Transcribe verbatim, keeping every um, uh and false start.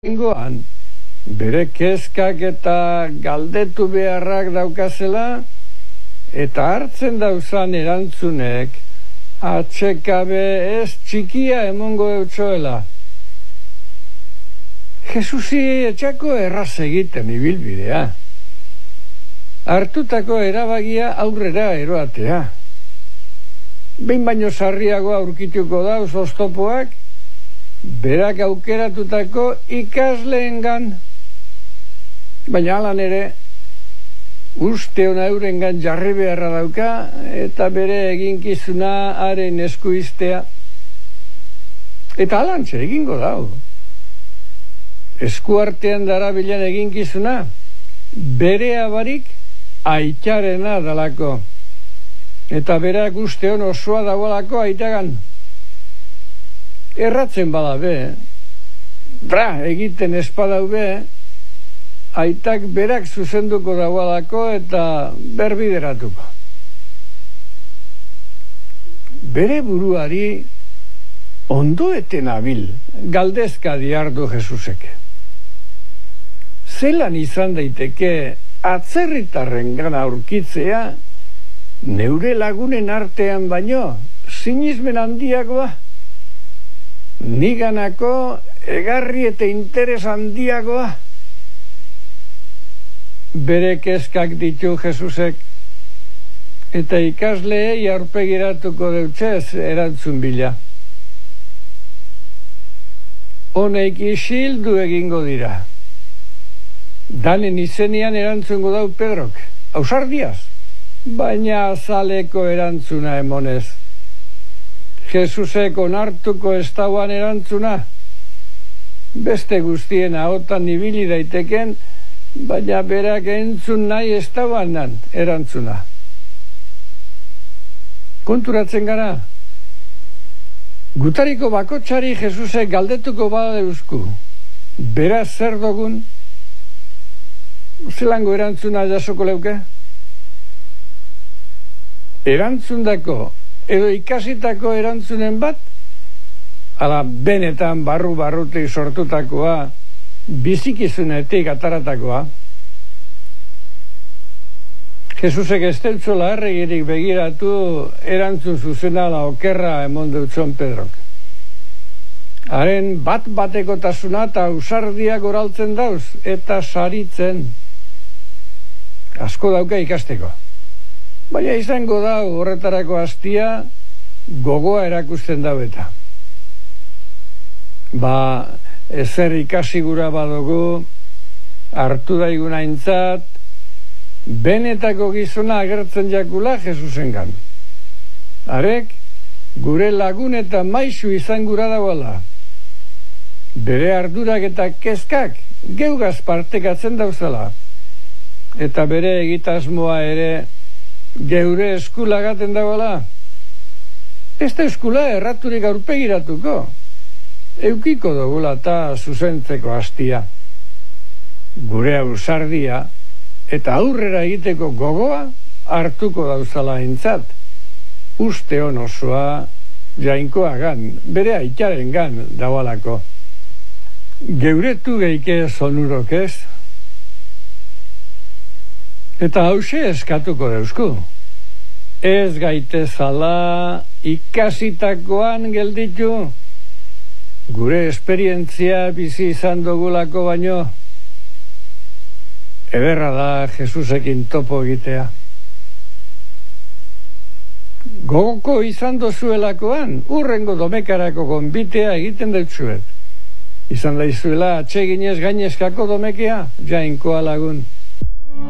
Ingoan, bere kezkak eta galdetu beharrak daukazela, eta hartzen dauzan erantzunek, atxekabe ez txikia emongo eutxoela. Jesusi etxako erraz egiten ibilbidea. Hartutako erabagia aurrera eroatea. Behin baino sarriago aurkituko dauz oztopoak, berak aukeratutako ikasleengan, baina alan ere uste ona eurengan jarri beharra dauka eta bere eginkizuna haren eskuiztea. Eta alantxe egingo dau. Eskuartean darabilen eginkizuna berea barik aitarena dalako. Eta berak uste on osoa dagoelako aitagan. Erratzen bada be, bra egiten espadau be, aitak berak zuzenduko dagoelako eta berbideratuko. Bere buruari ondo eten abil, galdezka diardu Jesusek. Zelan izan daiteke atzerritarren gana aurkitzea, neure lagunen artean baino, sinismen handiagoa, niganako egarri eta interes handiagoa. Bere kezkak ditu Jesusek, eta ikasleei aurpegiratuko deutxez erantzun bila. Honeik isildu egingo dira. Danen izenian erantzungo dau Pedrok, ausardiaz, baina azaleko erantzuna emonez. Jesusek onartuko ez dauan erantzuna, beste guztien ahotan ibili daiteken, baina berak entzun nahi ez dauan erantzuna. Konturatzen gara, gutariko bakotxari Jesusek galdetuko bada deuzku, beraz zer dogun, zelango erantzuna jasoko leuke? Erantzundako edo ikasitako erantzunen bat, ala benetan barru-barrutik sortutakoa, bizikizunetik ataratakoa. Jesusek ez deltzola erregirik begiratu erantzun zuzena la okerra emon deutzon Pedrok. Haren bat-batekotasuna eta ausardiak oraltzen dauz, eta saritzen. Asko dauka ikasteko. Baina izango da horretarako hastia gogoa erakusten dau eta. Ba, ezer ikasi gura badugu, hartu daigun aintzat, benetako gizona agertzen jakula Jesusengan. Arek, gure lagun eta maisu izan gura dagoela. Bere ardurak eta kezkak geugaz partekatzen dauzela. Eta bere egitasmoa ere geure eskula gaten dagoela. Ez da eskula erraturik aurpegiratuko. Eukiko dugula eta zuzentzeko hastia. Gure ausardia eta aurrera egiteko gogoa hartuko dauzala entzat. Uste on osoa jainkoagan, bere aitaren gan dagoalako. Geuretu geike zonurok ez? Eta hause eskatuko deusku. Ez gaitezala ikasitakoan gelditu, gure esperientzia bizi izan dugulako baino, ederra da Jesusekin topo egitea. Gogoko izan dozuelakoan, urrengo domekarako gonbitea egiten dutzuet. Izan daizuela atseginez gainezkako domekea, jainkoa lagun.